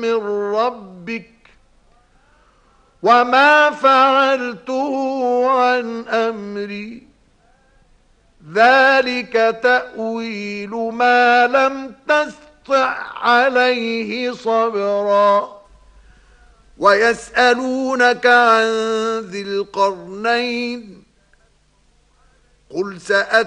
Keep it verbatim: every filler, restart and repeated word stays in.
من ربك وما فعلته عن أمري ذلك تأويل ما لم تستطع عليه صبرا ويسألونك عن ذي القرنين قل سأتبع